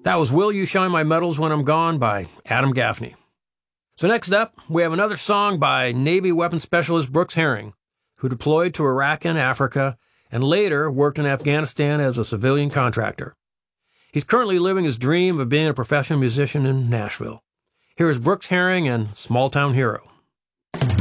That was Will You Shine My Metals When I'm Gone by Adam Gaffney. So next up, we have another song by Navy weapons specialist Brooks Herring, who deployed to Iraq and Africa and later worked in Afghanistan as a civilian contractor. He's currently living his dream of being a professional musician in Nashville. Here is Brooks Herring and Small Town Hero.